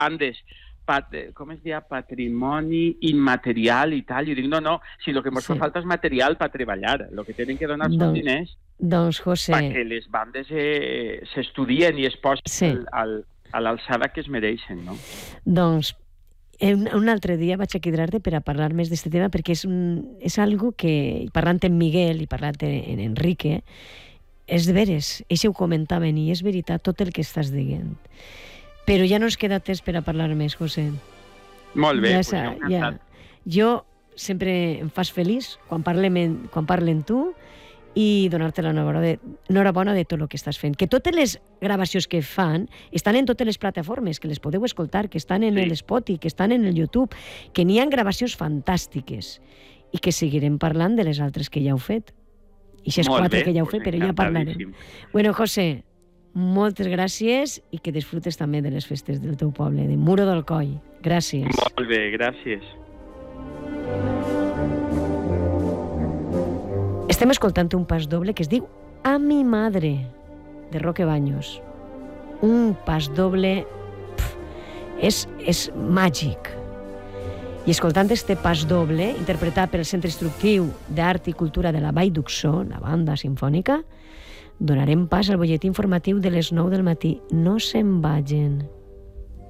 Andes, com es deia? Patrimoni immaterial i tal. I dic, no, si el que ens fa falta és material per treballar. El que tenen que donar són diners perquè les bandes s'estudien i es posen a l'alçada que es mereixen, no? Doncs un altre dia vaig a cridar-te per a parlar més d'aquest tema, perquè és algo que, parlant amb Miguel i parlant amb Enrique, és de veres, ells ho comentaven i és veritat tot el que estàs dient. Però ja no ens queda temps per a parlar més, José. Molt bé. Jo sempre em fas feliç quan parlen tu i donar-te l'enhorabona de tot el que estàs fent. Que totes les gravacions que fan estan en totes les plataformes, que les podeu escoltar, que estan en el Spotify, que estan en el YouTube, que n'hi ha gravacions fantàstiques i que seguirem parlant de les altres que ja heu fet. I aquestes 4 que ja heu fet, però ja parlarem. Bueno, José, moltes gràcies i que disfrutes també de les festes del teu poble, de Muro del Coll. Gràcies. Molt bé, gràcies. Estem escoltant un pas doble que es diu A mi madre, de Roque Baños. Un pas doble és màgic. I escoltant este pas doble, interpretat pel Centre Instructiu d'Art i Cultura de la Vall d'Uxó, la banda simfònica, donarem pas al butlletí informatiu de les 9 del matí. No se'n vagin.